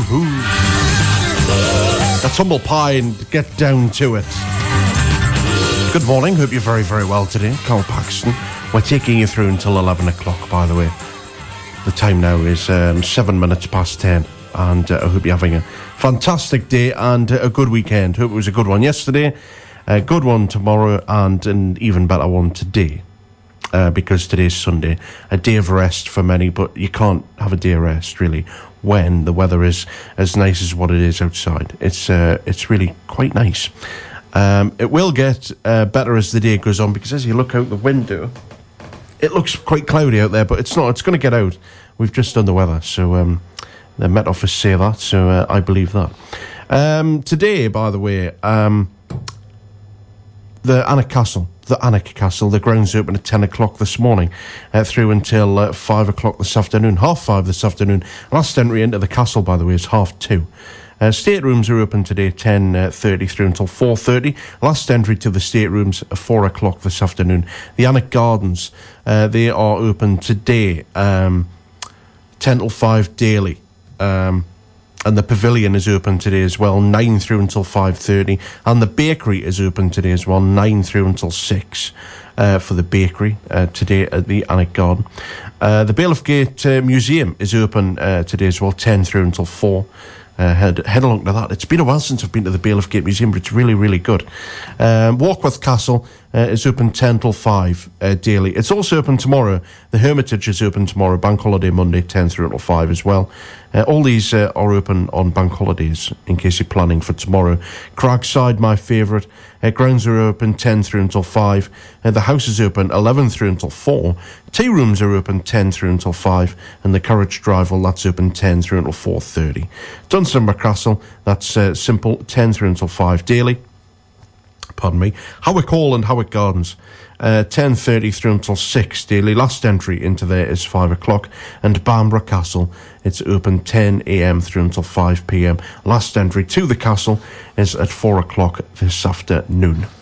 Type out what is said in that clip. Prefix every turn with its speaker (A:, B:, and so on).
A: Woohoo! That's Humble Pie and Get Down to It. Good morning, hope you're very, very well today. Carl Paxton. We're taking you through until 11 o'clock, by the way. The time now is 7 minutes past 10, and I hope you're having a fantastic day and a good weekend. Hope it was a good one yesterday, a good one tomorrow, and an even better one today. Because today's Sunday, a day of rest for many, but you can't have a day of rest, really, when the weather is as nice as what it is outside. It's really quite nice. It will get better as the day goes on, because as you look out the window, it looks quite cloudy out there, but it's not. It's going to get out. We've just done the weather, so the Met Office say that, so I believe that. Today, by the way, the Alnwick Castle, the grounds open at 10 o'clock this morning, through until 5 o'clock this afternoon, 5:30 this afternoon. Last entry into the castle, by the way, is 2:30. Staterooms are open today, 10:30 through until 4:30. Last entry to the staterooms, 4 o'clock this afternoon. The Alnwick Gardens, they are open today, 10 till 5 daily. And the pavilion is open today as well, 9 through until 5:30. And the bakery is open today as well, 9 through until 6 for the bakery today at the Alnwick Garden. The Bailiff Gate Museum is open today as well, 10 through until 4. Head along to that. It's been a while since I've been to the Bailiff Gate Museum, but it's really, really good. Warkworth Castle is open 10 till 5 daily. It's also open tomorrow. The Hermitage is open tomorrow, Bank Holiday Monday, 10 through until 5 as well. All these are open on bank holidays, in case you're planning for tomorrow. Cragside, my favourite. Grounds are open 10 through until 5. The house is open 11 through until 4. Tea rooms are open 10 through until 5. And the Courage Drive, well, that's open 10 through until 4:30. Dunstable Castle, that's simple, 10 through until 5 daily. Pardon me. Howick Hall and Howick Gardens, 10:30 through until 6 daily. Last entry into there is 5 o'clock. And Bamborough Castle, it's open 10 a.m. through until 5 p.m. Last entry to the castle is at 4 o'clock this afternoon.